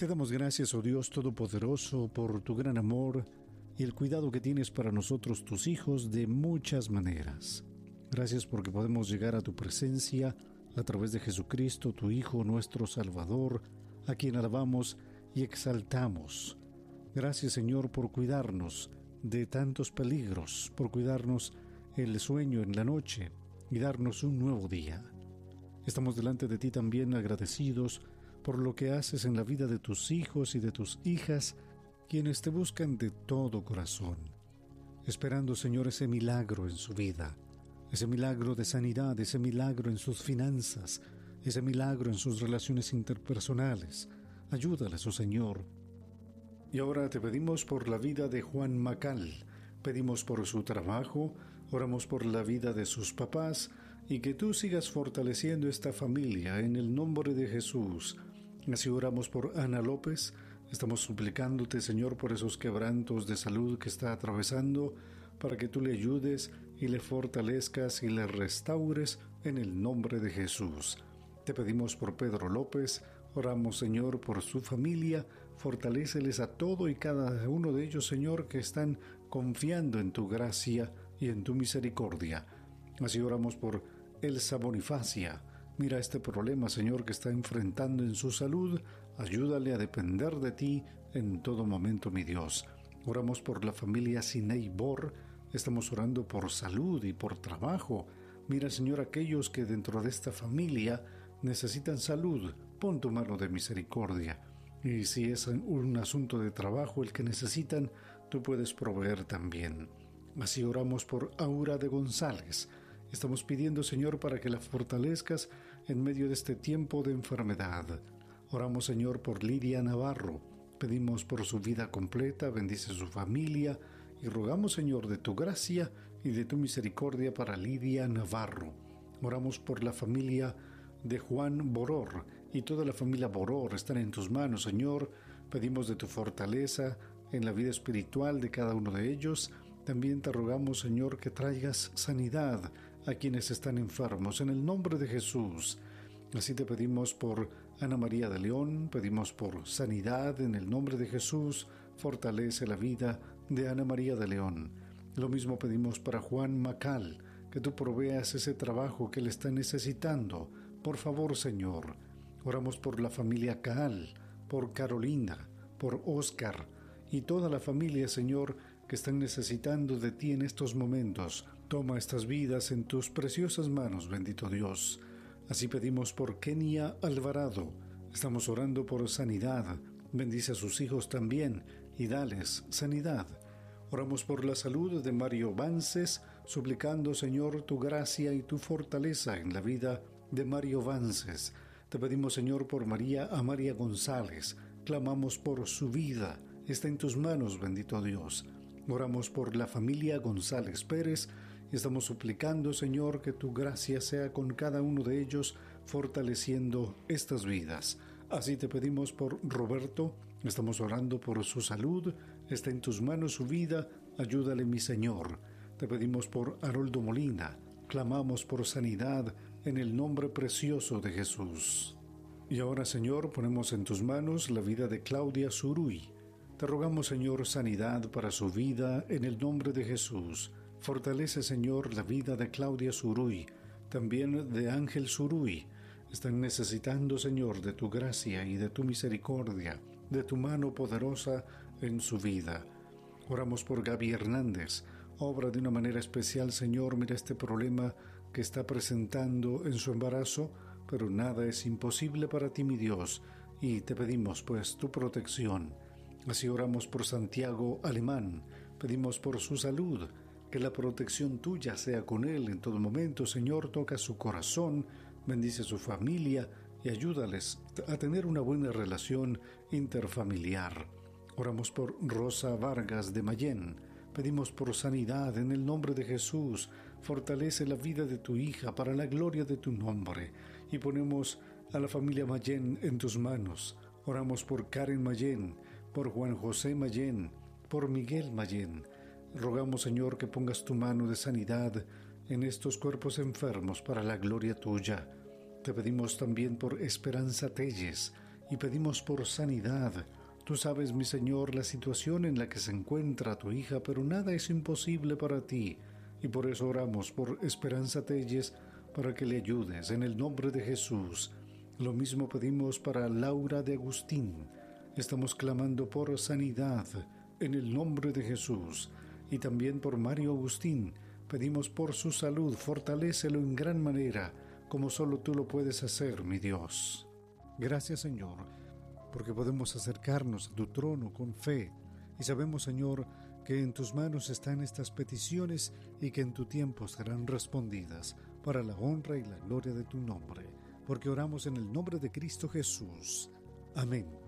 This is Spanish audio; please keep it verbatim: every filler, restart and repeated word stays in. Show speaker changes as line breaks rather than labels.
Te damos gracias, oh Dios Todopoderoso, por tu gran amor y el cuidado que tienes para nosotros, tus hijos, de muchas maneras. Gracias porque podemos llegar a tu presencia a través de Jesucristo, tu Hijo, nuestro Salvador, a quien alabamos y exaltamos. Gracias, Señor, por cuidarnos de tantos peligros, por cuidarnos el sueño en la noche y darnos un nuevo día. Estamos delante de ti también agradecidos por lo que haces en la vida de tus hijos y de tus hijas, quienes te buscan de todo corazón, esperando, Señor, ese milagro en su vida, ese milagro de sanidad, ese milagro en sus finanzas, ese milagro en sus relaciones interpersonales. Ayúdales, oh Señor. Y ahora te pedimos por la vida de Juan Macal, pedimos por su trabajo, oramos por la vida de sus papás y que tú sigas fortaleciendo esta familia en el nombre de Jesús. Así oramos por Ana López. Estamos suplicándote, Señor, por esos quebrantos de salud que está atravesando, para que tú le ayudes y le fortalezcas y le restaures en el nombre de Jesús. Te pedimos por Pedro López. Oramos, Señor, por su familia. Fortaléceles a todo y cada uno de ellos, Señor, que están confiando en tu gracia y en tu misericordia. Así oramos por Elsa Bonifacia. Mira este problema, Señor, que está enfrentando en su salud. Ayúdale a depender de ti en todo momento, mi Dios. Oramos por la familia Sinei Bor. Estamos orando por salud y por trabajo. Mira, Señor, aquellos que dentro de esta familia necesitan salud. Pon tu mano de misericordia. Y si es un asunto de trabajo el que necesitan, tú puedes proveer también. Así oramos por Aura de González. Estamos pidiendo, Señor, para que la fortalezcas en medio de este tiempo de enfermedad. Oramos, Señor, por Lidia Navarro. Pedimos por su vida completa, bendice su familia y rogamos, Señor, de tu gracia y de tu misericordia para Lidia Navarro. Oramos por la familia de Juan Boror y toda la familia Boror están en tus manos, Señor. Pedimos de tu fortaleza en la vida espiritual de cada uno de ellos. También te rogamos, Señor, que traigas sanidad a quienes están enfermos, en el nombre de Jesús. Así te pedimos por Ana María de León, pedimos por sanidad en el nombre de Jesús. Fortalece la vida de Ana María de León. Lo mismo pedimos para Juan Macal, que tú proveas ese trabajo que le está necesitando. Por favor, Señor. Oramos por la familia Caal, por Carolina, por Oscar y toda la familia, Señor, que están necesitando de ti en estos momentos. Toma estas vidas en tus preciosas manos, bendito Dios. Así pedimos por Kenia Alvarado. Estamos orando por sanidad. Bendice a sus hijos también y dales sanidad. Oramos por la salud de Mario Vances, suplicando, Señor, tu gracia y tu fortaleza en la vida de Mario Vances. Te pedimos, Señor, por María Amaria González. Clamamos por su vida. Está en tus manos, bendito Dios. Oramos por la familia González Pérez y estamos suplicando, Señor, que tu gracia sea con cada uno de ellos, fortaleciendo estas vidas. Así te pedimos por Roberto, estamos orando por su salud, está en tus manos su vida, ayúdale, mi Señor. Te pedimos por Haroldo Molina, clamamos por sanidad en el nombre precioso de Jesús. Y ahora, Señor, ponemos en tus manos la vida de Claudia Zuruy. Te rogamos, Señor, sanidad para su vida en el nombre de Jesús. Fortalece, Señor, la vida de Claudia Zuruy, también de Ángel Zuruy. Están necesitando, Señor, de tu gracia y de tu misericordia, de tu mano poderosa en su vida. Oramos por Gaby Hernández. Obra de una manera especial, Señor, mira este problema que está presentando en su embarazo, pero nada es imposible para ti, mi Dios, y te pedimos, pues, tu protección. Así oramos por Santiago Alemán, pedimos por su salud, que la protección tuya sea con él en todo momento. Señor, toca su corazón, bendice su familia y ayúdales a tener una buena relación interfamiliar. Oramos por Rosa Vargas de Mayén, pedimos por sanidad en el nombre de Jesús. Fortalece la vida de tu hija para la gloria de tu nombre y ponemos a la familia Mayén en tus manos. Oramos por Karen Mayén, por Juan José Mayén, por Miguel Mayén. Rogamos, Señor, que pongas tu mano de sanidad en estos cuerpos enfermos para la gloria tuya. Te pedimos también por Esperanza Telles y pedimos por sanidad. Tú sabes, mi Señor, la situación en la que se encuentra tu hija, pero nada es imposible para ti, y por eso oramos por Esperanza Telles, para que le ayudes, en el nombre de Jesús. Lo mismo pedimos para Laura de Agustín. Estamos clamando por sanidad, en el nombre de Jesús. Y también por Mario Agustín, pedimos por su salud, fortalécelo en gran manera, como solo tú lo puedes hacer, mi Dios. Gracias, Señor, porque podemos acercarnos a tu trono con fe, y sabemos, Señor, que en tus manos están estas peticiones y que en tu tiempo serán respondidas, para la honra y la gloria de tu nombre, porque oramos en el nombre de Cristo Jesús. Amén.